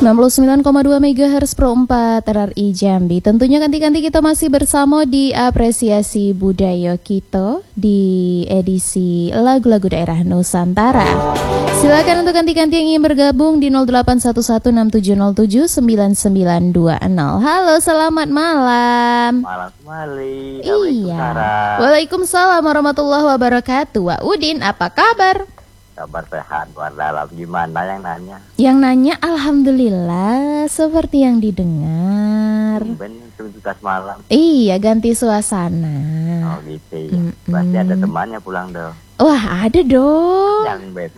99,2 MHz Pro 4 RRI Jambi. Tentunya kanti-kanti kita masih bersama di Apresiasi Budaya kita di edisi lagu-lagu daerah Nusantara. Silakan untuk kanti-kanti yang ingin bergabung di 081167079920. Halo, selamat malam. Malam kembali. Iya. Waalaikumsalam warahmatullahi wabarakatuh. Wak Udin, apa kabar? Kabar sehat, luar dalam. Gimana yang nanya? Yang nanya alhamdulillah seperti yang didengar. Ben tuntas malam. Iya, ganti suasana. Oh gitu ya. Pasti ada temannya pulang dong. Wah, ada dong. Yang bed.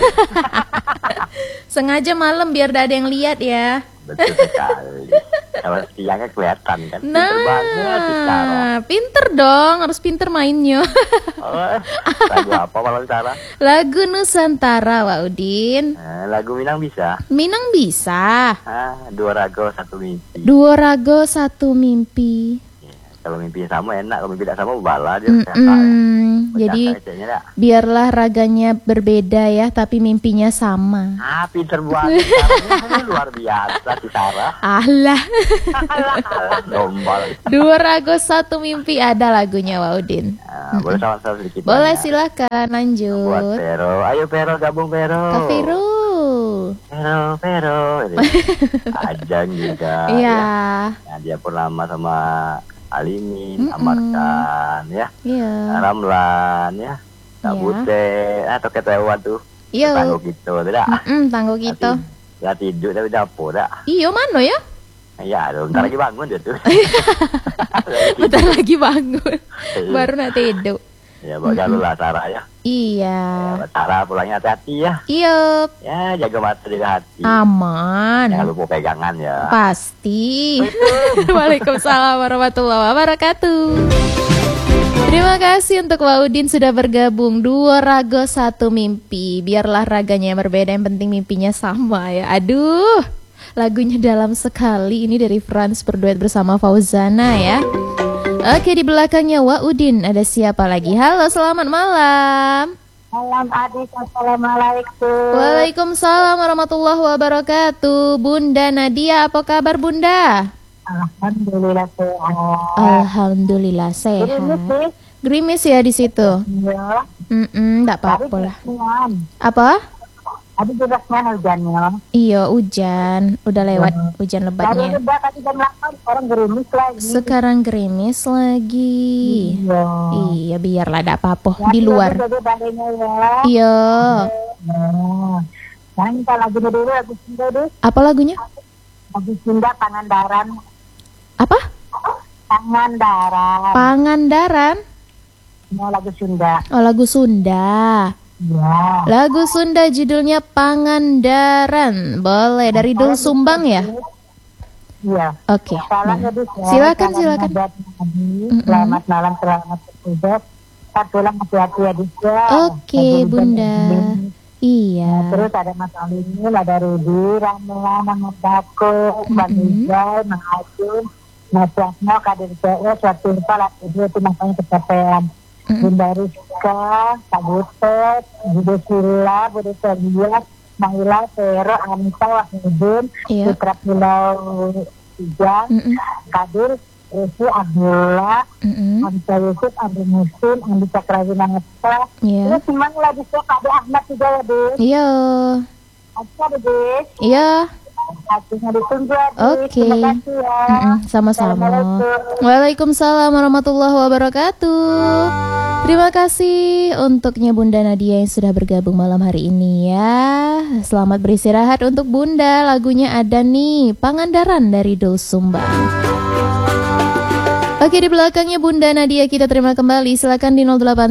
Sengaja malam biar ada yang lihat ya. Betul sekali. Kalau siangnya kelihatan kan. Pinter banget Sarah. Pinter dong, harus pinter mainnya. Oh, lagu apa kalau Sarah? Lagu Nusantara, Wak Udin. Lagu Minang bisa. Minang bisa. Dua raga satu mimpi. Dua raga satu mimpi. Kalau mimpi sama enak, kalau mimpi tidak sama bala dia. Jadi biarlah raganya berbeda ya, tapi mimpinya sama. Pinter banget. Sarah. Luar biasa si Sarah. Alah. Dombal. Dua raga satu mimpi ada lagunya, Waudin. Boleh sama-sama sedikit. Boleh, banyak. Silakan lanjut. Buat Vero. Ayo Vero, gabung Vero. Kak Vero. Vero. Ajang juga. Iya. Ya, dia Purnama sama Alimin, Amarkan ya. Iya. Ramlan ya. Kabute, atau ketewa tuh. Iya. Tangguh gitu, tidak? Tangguh gitu. Ya tidur tapi dapur, tak? Iya, mana ya? Ya, bentar lagi bangun dia tuh. Bentar lagi bangun. Baru nak tidur. Ya, bawa jalur lah Sarah ya. Iya. Ya, Sarah pulangnya hati-hati ya. Iya. Ya, jaga mata jaga hati. Aman. Jangan lupa pegangan ya. Pasti. Waalaikumsalam warahmatullahi wabarakatuh. Terima kasih untuk Waudin sudah bergabung. Dua raga satu mimpi. Biarlah raganya yang berbeda, yang penting mimpinya sama ya. Aduh, lagunya dalam sekali. Ini dari Franz berduet bersama Fauzana ya. Oke, di belakangnya Waudin ada siapa lagi? Halo, selamat malam. Malam Adis, assalamualaikum. Waalaikumsalam warahmatullahi wabarakatuh. Bunda Nadia, apa kabar Bunda? Alhamdulillah sehat. Alhamdulillah sehat. Gerimis ya di situ. Iya. Enggak apa-apa lah. Apa? Ada jelasnya hujannya. Iya, hujan. Udah lewat hujan Dari lebatnya. udah tadi jam 8 sekarang gerimis lagi. Sekarang gerimis lagi. Iya. Iya, biarlah enggak apa-apa Ya, di luar. jadi badannya ya. Iya. Nah, kita lagu dulu, lagu Sunda deh. Apa lagunya? Lagu Sunda, Pangandaran. Apa? Pangandaran. Pangandaran. Mau lagu Sunda. Oh, lagu Sunda. Ya. Lagu Sunda judulnya Pangandaran. Boleh, dari Dul Sumbang ya? Iya. Oke. Salam ya, Dis, ya. Silakan, Salam silakan. buat Nabi. Selamat malam, selamat bertugas. Kita pulang hati-hati ya, Dis, ya. Oke, Lagi hujan Bunda. ini. Iya. Terus ada Mas Alimin, ada Rudi, Ramlan, Mang Dako, Bang Ijai, Mang Ajun, Mas Yasmo, Kadir CS, waktu lupa lah, itu makanya kecapean. Bunda Rizka, Kak Butet, Bude Sila, Bude Selia, Mang Ila, Vero, Anita, Wahidin, Iya. Putra Pulau Tijang, Kadir, Resi, Abdullah, Anta Yusuf, Andi Muslim, Andi Cakrawina Ngesta. Iya. Terus semuanya lagi suka ada Ahmad juga ya, Dis. Iya. Ada, Dis. Iya. Hatinya ditunggu, Dis. Oke. Terima kasih ya. Sama-sama. Assalamualaikum. Waalaikumsalam warahmatullahi wabarakatuh. Terima kasih untuknya Bunda Nadia yang sudah bergabung malam hari ini ya. Selamat beristirahat untuk Bunda. Lagunya ada nih, Pangandaran dari Dul Sumbang. Oke, di belakangnya Bunda Nadia kita terima kembali. Silakan di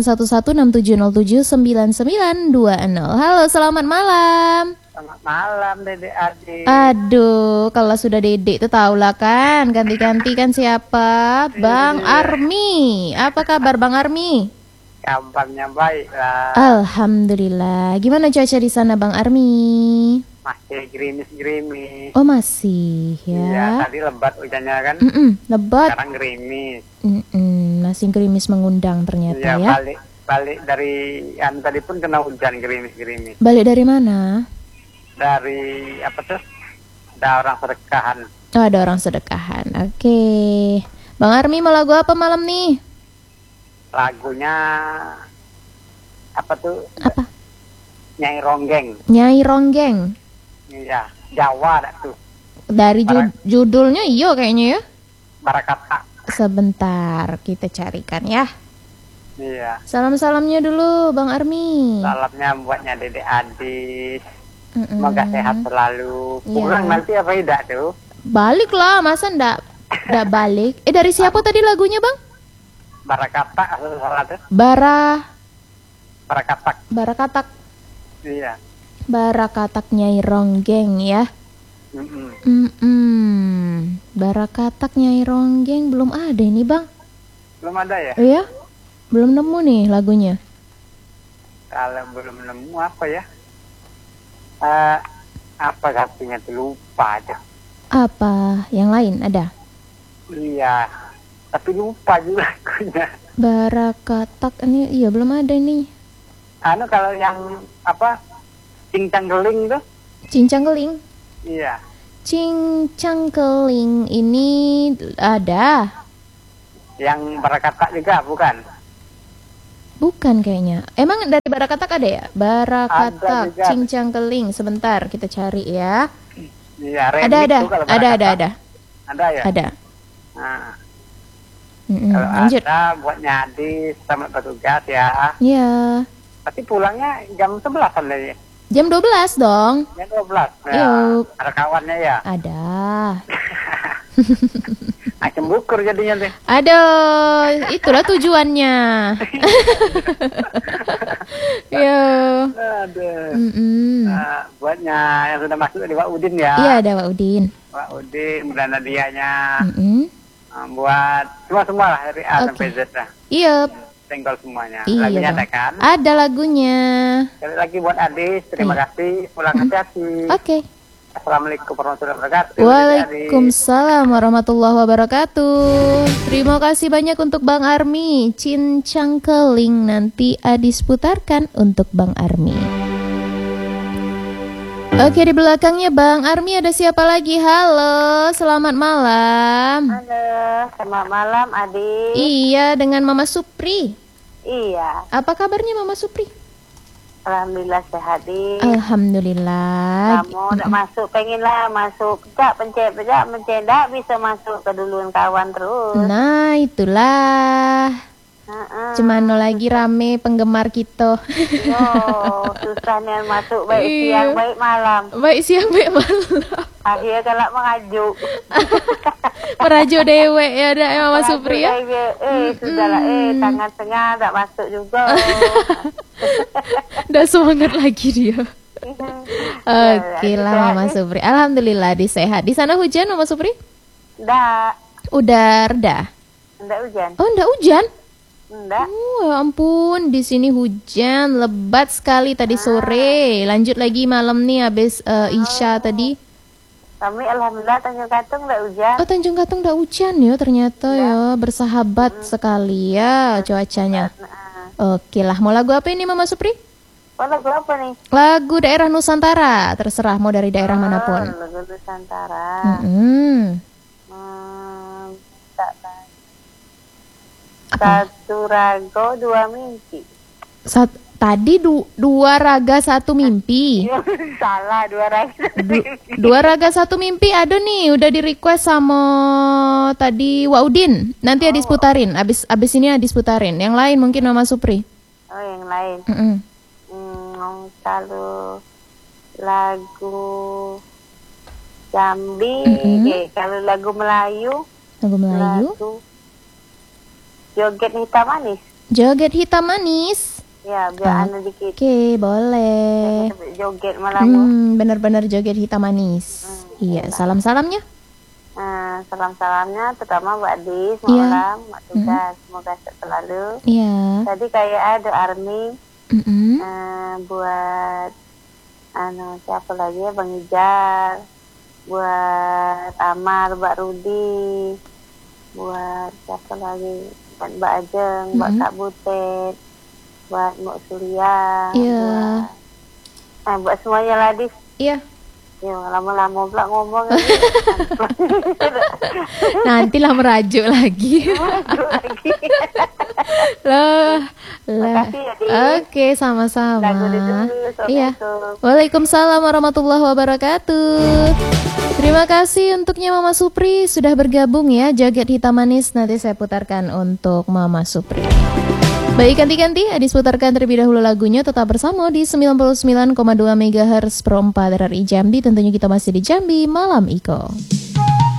081167079920. Halo, selamat malam. Selamat malam, Dede Adi. Aduh, kalau sudah Dedek itu tahulah kan, ganti-ganti kan siapa? Bang Armi. Apa kabar Bang Armi? Kabarnya baik lah. Alhamdulillah. Gimana cuaca di sana Bang Armi? Masih gerimis-gerimis. Oh, masih Iya, ya. tadi lebat hujannya kan. Lebat. Sekarang gerimis. Masih gerimis mengundang ternyata Iya, ya. balik dari tadi pun kena hujan gerimis-gerimis. Balik dari mana? Dari apa tuh? ada orang sedekahan. Oh, ada orang sedekahan. Oke. Bang Army mau lagu apa malam nih? Lagunya apa tuh? Apa? Nyai Ronggeng. Nyai Ronggeng. Iya, Jawa dah tuh. Dari judulnya iyo kayaknya ya. Barakata. Sebentar, kita carikan ya. Iya. Salam-salamnya dulu Bang Army. Salamnya buatnya Dede Adis. Semoga sehat selalu. Pulang nanti apa tidak tuh? Balik lah, masa ndak balik? Dari siapa tadi lagunya Bang? Barakata atau salah tuh? Barakatak. Barakatak. Iya. Barakatak Nyai Ronggeng ya. Barakatak Nyai Ronggeng belum ada ini Bang. Belum ada ya? Iya. Belum nemu nih lagunya. Kalau belum nemu apa ya? Apa artinya tuh lupa aja. Apa? Yang lain ada? Iya. Tapi lupa juga lagunya. Barakatak ini iya belum ada nih. Kalau yang apa? Cincang Geling tuh? Cincang Geling. Iya. Cincang Geling ini ada. Yang Barakata juga bukan? Bukan kayaknya. Emang dari Barakatak ada ya? Barakatak, Cincang Geling. Sebentar kita cari ya. Iya, ada. Ada ya? Ada. Nah. Kalau Lanjut. ada buat nyadi selamat bertugas ya. Iya. Tapi pulangnya jam 11-an ya? Jam 12 dong. Jam 12 ya. Yuk. Ada kawannya ya? Ada. Macam bukur jadinya deh. Aduh, itulah tujuannya. Yo. Aduh. Buatnya yang sudah masuk di Wak Udin ya. Iya, ada Wak Udin. Wak Udin, dan Nadianya. Buat semua lah dari A sampai Z lah. Iya. Senggol semuanya. Iya, lagunya ada kan? Ada lagunya. Sekali lagi buat Adis, terima kasih. Pulang hati-hati. Oke. Assalamualaikum warahmatullahi wabarakatuh. Waalaikumsalam warahmatullahi wabarakatuh. Terima kasih banyak untuk Bang Army. Cincang Geling nanti Adis putarkan untuk Bang Army. Oke, di belakangnya Bang Army ada siapa lagi? Halo, selamat malam. Halo, selamat malam Adis. Iya, dengan Mama Supri. Iya. Apa kabarnya Mama Supri? Alhamdulillah sehat Adis. Alhamdulillah. Kamu udah masuk, pengenlah masuk. Pencet, bisa masuk ke duluan kawan terus. Nah, itulah. Cemano lagi rame penggemar kita. Susah nih masuk baik siang baik malam. Baik siang baik malam. Akhirnya kalau mengajuk. Merajuk dewe ya ada Mama Supri ya. Sudahlah tangan tengah tak masuk juga. Udah semangat lagi dia. Oke lah Mama Supri. Alhamdulillah disehat. Di sana hujan Mama Supri? Udah reda. Enggak hujan. Oh, enggak hujan? Enggak. Ya ampun, di sini hujan lebat sekali tadi sore. Lanjut lagi malam nih habis Isya tadi. Kami alhamdulillah Tanjung Katong enggak hujan. Oh, Tanjung Katong enggak hujan ya ternyata ya. Bersahabat sekali ya cuacanya. Oke lah, mau lagu apa ini Mama Supri? Lagu apa nih? Lagu daerah Nusantara, terserah mau dari daerah manapun. Lagu Nusantara. Satu raga dua mimpi. Tadi dua raga satu mimpi. Salah, dua raga. Dua raga satu mimpi ada nih, udah di request sama tadi Wak Udin. Nanti Adis putarin, abis ini Adis putarin. Yang lain mungkin Mama Supri. Oh, yang lain. Kalau lagu Jambi, kalau lagu Melayu. Lagu Joget Hitam Manis. Joget Hitam Manis. Ya, biar anu dikit. Oke, boleh. Joget malam. Benar-benar joget hitam manis. Iya, salam-salamnya. Salam-salamnya terutama Mbak Adis, malam, Mbak Tugas, semoga sehat selalu. Iya. Tadi kayak ada Army, buat siapa lagi ya, Bang Ijal, buat Amar, Mbak Rudi, buat siapa lagi, buat Mbak Ajeng, Mbak Kak Butet, buat Mbak Surya, buat semuanya lah Adis. Iya. Ya lama-lama pula ngomong. Nantilah merajuk lagi. Loh, lah. Makasih ya, Dik. Oke, sama-sama. Lagu dulu, Iya. Assalamualaikum. Waalaikumsalam warahmatullahi wabarakatuh. Terima kasih untuknya Mama Supri sudah bergabung ya. Joget Hitam Manis nanti saya putarkan untuk Mama Supri. Baik, ganti-ganti Adis putarkan terlebih dahulu lagunya. Tetap bersama di 99,2 MHz per 4 RRI Jambi. Tentunya kita masih di Jambi Malam Iko.